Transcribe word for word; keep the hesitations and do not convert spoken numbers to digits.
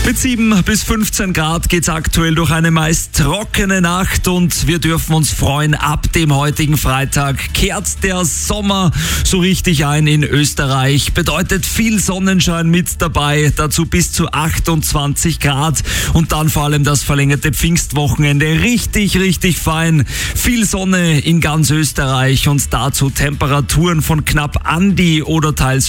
Mit sieben bis fünfzehn Grad geht's aktuell durch eine meist trockene Nacht und wir dürfen uns freuen, ab dem heutigen Freitag kehrt der Sommer so richtig ein in Österreich. Bedeutet viel Sonnenschein mit dabei, dazu bis zu achtundzwanzig Grad und dann vor allem das verlängerte Pfingstwochenende. Richtig, richtig fein. Viel Sonne in ganz Österreich und dazu Temperaturen von knapp an die oder teils